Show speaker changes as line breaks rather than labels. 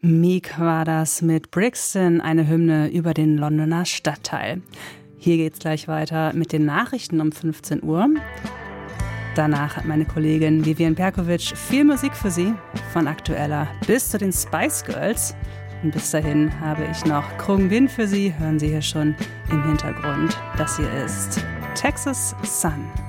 Meek war das mit Brixton, eine Hymne über den Londoner Stadtteil. Hier geht's gleich weiter mit den Nachrichten um 15 Uhr. Danach hat meine Kollegin Vivian Perkovic viel Musik für Sie, von Aktueller bis zu den Spice Girls. Und bis dahin habe ich noch Krung Win für Sie, hören Sie hier schon im Hintergrund. Das hier ist Texas Sun.